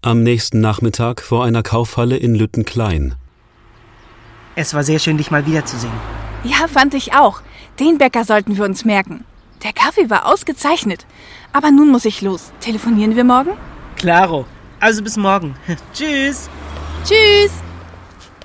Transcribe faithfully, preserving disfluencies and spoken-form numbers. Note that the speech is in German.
Am nächsten Nachmittag vor einer Kaufhalle in Lüttenklein. Es war sehr schön, dich mal wiederzusehen. Ja, fand ich auch. Den Bäcker sollten wir uns merken. Der Kaffee war ausgezeichnet. Aber nun muss ich los. Telefonieren wir morgen? Klaro. Also bis morgen. Tschüss. Tschüss.